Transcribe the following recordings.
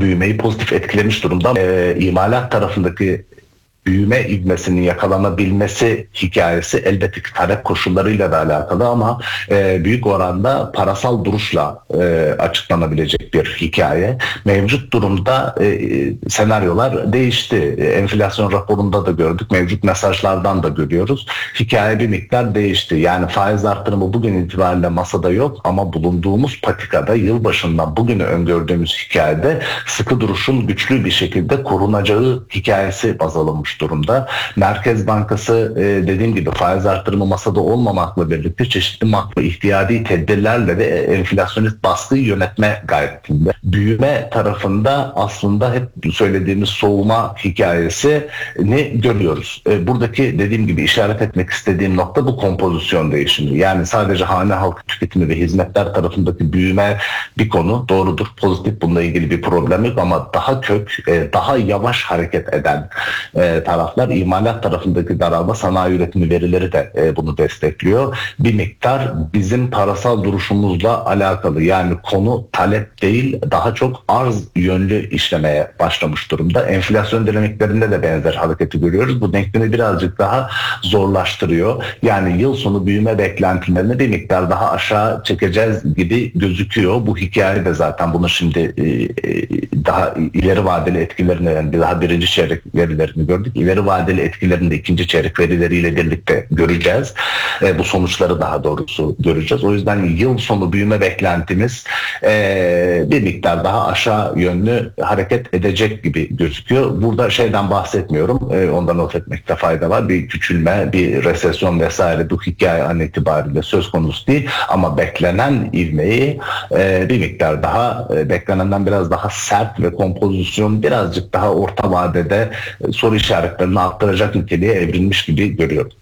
büyümeyi pozitif etkilemiş durumda. İmalat tarafındaki büyüme ivmesinin yakalanabilmesi hikayesi elbette ki talep koşullarıyla da alakalı ama büyük oranda parasal duruşla açıklanabilecek bir hikaye. Mevcut durumda senaryolar değişti. Enflasyon raporunda da gördük, mevcut mesajlardan da görüyoruz. Hikaye bir miktar değişti. Yani faiz artırımı bugün itibariyle masada yok ama bulunduğumuz patikada yılbaşından bugünü öngördüğümüz hikayede sıkı duruşun güçlü bir şekilde korunacağı hikayesi baz alınmış durumda. Merkez Bankası dediğim gibi faiz artırımı masada olmamakla birlikte çeşitli makro ihtiyadi tedbirlerle de enflasyonist baskıyı yönetme gayretinde. Büyüme tarafında aslında hep söylediğimiz soğuma hikayesini görüyoruz. Buradaki dediğim gibi işaret etmek istediğim nokta bu kompozisyon değişimi. Yani sadece hane halkı tüketimi ve hizmetler tarafındaki büyüme bir konu doğrudur. Pozitif, bununla ilgili bir problem yok ama daha daha yavaş hareket eden taraflar imalat tarafındaki daralma, sanayi üretimi verileri de bunu destekliyor. Bir miktar bizim parasal duruşumuzla alakalı, yani konu talep değil daha çok arz yönlü işlemeye başlamış durumda. Enflasyon dinamiklerinde de benzer hareketi görüyoruz. Bu denklemi birazcık daha zorlaştırıyor. Yani yıl sonu büyüme beklentilerini bir miktar daha aşağı çekeceğiz gibi gözüküyor. Bu hikaye de zaten bunu şimdi daha ileri vadeli etkilerini, yani daha birinci çeyrek verilerini gördük. İleri vadeli etkilerini de ikinci çeyrek verileriyle birlikte göreceğiz. Bu sonuçları daha doğrusu göreceğiz. O yüzden yıl sonu büyüme beklentimiz bir miktar daha aşağı yönlü hareket edecek gibi gözüküyor. Burada şeyden bahsetmiyorum. Ondan not etmekte fayda var. Bir küçülme, bir resesyon vesaire bu hikaye an itibariyle söz konusu değil. Ama beklenen ivmeyi bir miktar daha, beklenenden biraz daha sert ve kompozisyon birazcık daha orta vadede soru işaretlerini arttıracak niteliğe evrilmiş gibi görüyorum.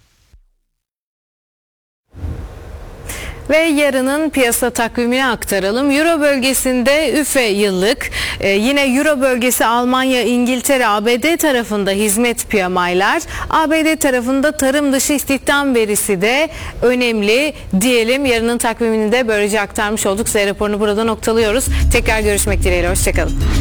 Ve yarının piyasa takvimini aktaralım. Euro bölgesinde üfe yıllık, yine Euro bölgesi Almanya, İngiltere, ABD tarafında hizmet PMI'ler, ABD tarafında tarım dışı istihdam verisi de önemli diyelim. Yarının takvimini de böylece aktarmış olduk. Z raporunu burada noktalıyoruz. Tekrar görüşmek dileğiyle. Hoşçakalın.